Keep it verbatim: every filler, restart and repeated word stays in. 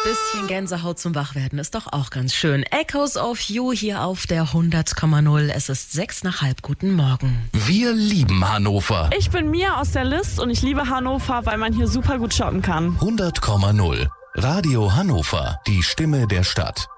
Bisschen Gänsehaut zum Wachwerden ist doch auch ganz schön. Echoes of You hier auf der hundert Komma null. Es ist sechs nach halb. Guten Morgen. Wir lieben Hannover. Ich bin Mia aus der List und ich liebe Hannover, weil man hier super gut shoppen kann. hundert Komma null. Radio Hannover. Die Stimme der Stadt.